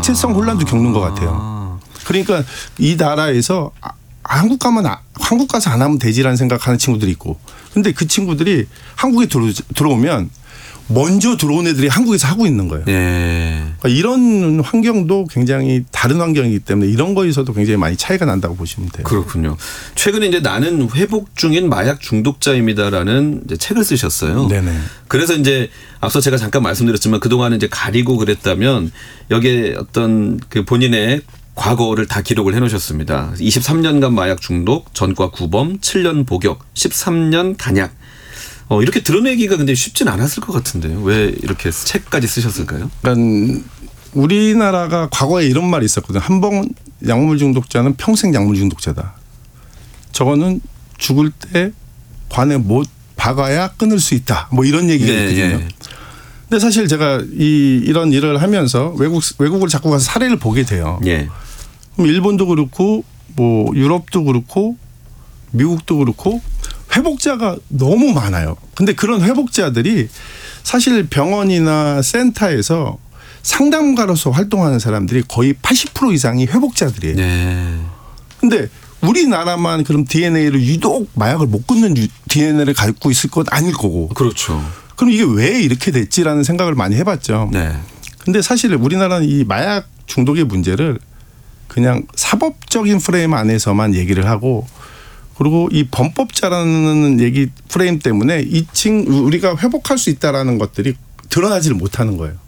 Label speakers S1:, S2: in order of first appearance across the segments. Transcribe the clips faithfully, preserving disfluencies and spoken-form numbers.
S1: 정체성 혼란도 겪는 것 같아요. 그러니까 이 나라에서 아, 한국 가면 아, 한국 가서 안 하면 되지라는 생각하는 친구들이 있고, 근데 그 친구들이 한국에 들어, 들어오면 먼저 들어온 애들이 한국에서 하고 있는 거예요.
S2: 네.
S1: 그러니까 이런 환경도 굉장히 다른 환경이기 때문에 이런 거에서도 굉장히 많이 차이가 난다고 보시면 돼요.
S2: 그렇군요. 최근에 이제 나는 회복 중인 마약 중독자입니다라는 이제 책을 쓰셨어요.
S1: 네네.
S2: 그래서 이제 앞서 제가 잠깐 말씀드렸지만 그동안은 이제 가리고 그랬다면 여기에 어떤 그 본인의 과거를 다 기록을 해놓으셨습니다. 이십삼 년간 마약 중독, 전과 구범, 칠 년 복역, 십삼 년 단약. 어, 이렇게 드러내기가 근데 쉽진 않았을 것 같은데요. 왜 이렇게 책까지 쓰셨을까요?
S1: 그러니까 우리나라가 과거에 이런 말이 있었거든요. 한 번 약물 중독자는 평생 약물 중독자다. 저거는 죽을 때 관에 못 박아야 끊을 수 있다. 뭐 이런 얘기가
S2: 네,
S1: 있거든요.
S2: 네.
S1: 근데 사실 제가 이 이런 일을 하면서 외국 외국을 자꾸 가서 사례를 보게 돼요.
S2: 예.
S1: 그럼 일본도 그렇고 뭐 유럽도 그렇고 미국도 그렇고 회복자가 너무 많아요. 근데 그런 회복자들이 사실 병원이나 센터에서 상담가로서 활동하는 사람들이 거의 팔십 퍼센트 이상이 회복자들이에요.
S2: 네.
S1: 근데 우리나라만 그럼 디엔에이를 유독 마약을 못 끊는 디엔에이를 갖고 있을 것 아닐 거고.
S2: 그렇죠.
S1: 그럼 이게 왜 이렇게 됐지라는 생각을 많이 해봤죠.
S2: 네.
S1: 근데 사실 우리나라는 이 마약 중독의 문제를 그냥 사법적인 프레임 안에서만 얘기를 하고, 그리고 이 범법자라는 얘기 프레임 때문에 이층 우리가 회복할 수 있다라는 것들이 드러나지를 못하는 거예요.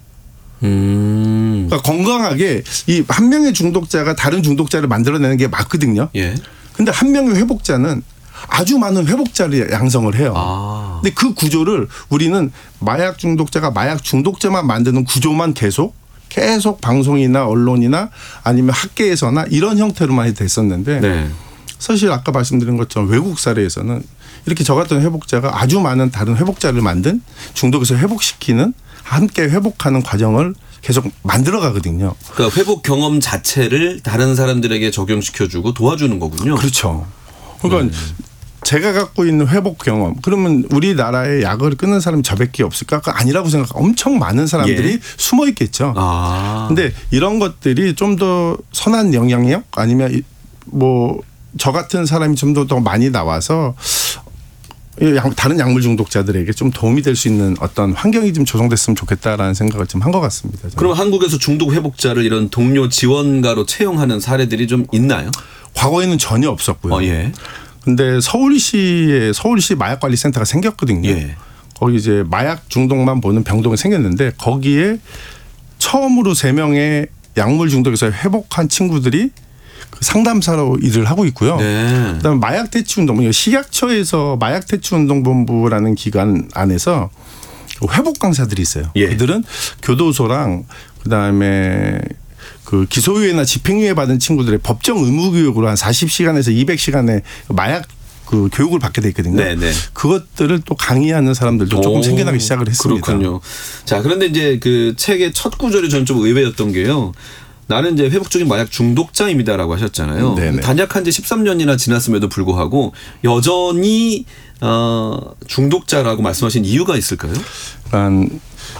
S2: 음.
S1: 그러니까 건강하게 이 한 명의 중독자가 다른 중독자를 만들어내는 게 맞거든요.
S2: 예.
S1: 근데 한 명의 회복자는 아주 많은 회복자를 양성을 해요.
S2: 아.
S1: 근데 그 구조를 우리는 마약 중독자가 마약 중독자만 만드는 구조만 계속 계속 방송이나 언론이나 아니면 학계에서나 이런 형태로만 됐었는데
S2: 네.
S1: 사실 아까 말씀드린 것처럼 외국 사례에서는 이렇게 저 같은 회복자가 아주 많은 다른 회복자를 만든 중독에서 회복시키는 함께 회복하는 과정을 계속 만들어 가거든요.
S2: 그러니까 회복 경험 자체를 다른 사람들에게 적용시켜주고 도와주는 거군요.
S1: 그렇죠. 그러니까
S2: 네.
S1: 제가 갖고 있는 회복 경험, 그러면 우리나라에 약을 끊는 사람이 저밖에 없을까? 그 아니라고 생각. 엄청 많은 사람들이
S2: 예.
S1: 숨어 있겠죠.
S2: 아.
S1: 근데 이런 것들이 좀 더 선한 영향력 아니면 뭐 저 같은 사람이 좀 더 더 많이 나와서 다른 약물 중독자들에게 좀 도움이 될 수 있는 어떤 환경이 좀 조성됐으면 좋겠다라는 생각을 좀 한 것 같습니다. 저는.
S2: 그럼 한국에서 중독 회복자를 이런 동료 지원가로 채용하는 사례들이 좀 있나요?
S1: 과거에는 전혀 없었고요.
S2: 어, 예.
S1: 근데 서울시에 서울시 마약관리센터가 생겼거든요.
S2: 예.
S1: 거기 이제 마약 중독만 보는 병동이 생겼는데 거기에 처음으로 세 명의 약물 중독에서 회복한 친구들이 그 상담사로 일을 하고 있고요.
S2: 네.
S1: 그다음에 마약 대치 운동, 식약처에서 마약 대치 운동본부라는 기관 안에서 회복 강사들이 있어요.
S2: 예.
S1: 그들은 교도소랑 그다음에 그 기소유예나 집행유예 받은 친구들의 법정 의무 교육으로 한 사십 시간에서 이백 시간의 마약 그 교육을 받게 돼 있거든요.
S2: 네네.
S1: 그것들을 또 강의하는 사람들도 조금
S2: 오,
S1: 생겨나기 시작을 했습니다.
S2: 그렇군요. 자, 그런데 이제 그 책의 첫 구절이 저는 좀 의외였던 게요. 나는 이제 회복적인 마약 중독자입니다라고 하셨잖아요.
S1: 네네.
S2: 단약한 지 십삼 년이나 지났음에도 불구하고 여전히 어, 중독자라고 말씀하신 이유가 있을까요?
S1: 그러니까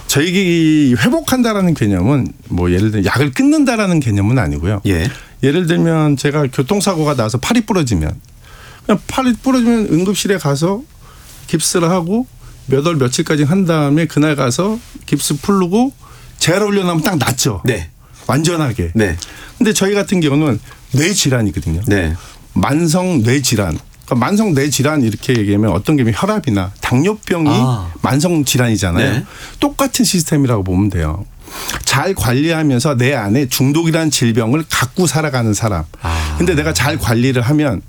S1: 저희 회복한다라는 개념은 뭐 예를 들면 약을 끊는다라는 개념은 아니고요.
S2: 예.
S1: 예를 들면 제가 교통사고가 나서 팔이 부러지면 그냥 팔이 부러지면 응급실에 가서 깁스를 하고 몇 월 며칠까지 한 다음에 그날 가서 깁스 풀고 재활 올려놓으면 딱 낫죠.
S2: 네.
S1: 완전하게.
S2: 네.
S1: 근데 저희 같은 경우는 뇌 질환이거든요.
S2: 네.
S1: 만성 뇌 질환. 그러니까 만성 뇌 질환 이렇게 얘기하면 어떤 게 혈압이나 당뇨병이 아. 만성 질환이잖아요. 네. 똑같은 시스템이라고 보면 돼요. 잘 관리하면서 내 안에 중독이라는 질병을 갖고 살아가는 사람. 아. 근데 내가 잘 관리를 하면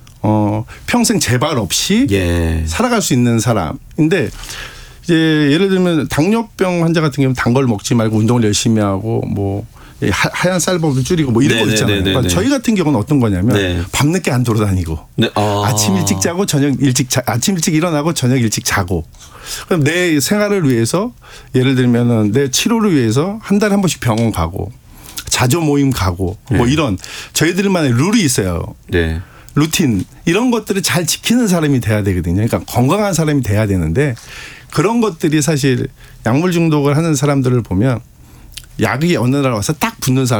S1: 어 평생 재발 없이 예. 살아갈 수 있는 사람인데 이제 예를 들면 당뇨병 환자 같은 경우는 단 걸 먹지 말고 운동을 열심히 하고 뭐 하얀 쌀밥을 줄이고 뭐 이런 네네, 거 있잖아요. 그러니까 저희 같은 경우는 어떤 거냐면 네. 밤늦게 안 돌아다니고 네. 아. 아침 일찍 자고 저녁 일찍 자, 아침 일찍 일어나고 저녁 일찍 자고 그럼 내 생활을 위해서 예를 들면은 내 치료를 위해서 한 달에 한 번씩 병원 가고 자조 모임 가고 네. 뭐 이런 저희들만의 룰이 있어요. 네. 루틴 이런 것들을 잘 지키는 사람이 돼야 되거든요. 그러니까 건강한 사람이 돼야 되는데 그런 것들이 사실 약물 중독을 하는 사람들을 보면 약이 어느 날 와서 딱 붙는 사람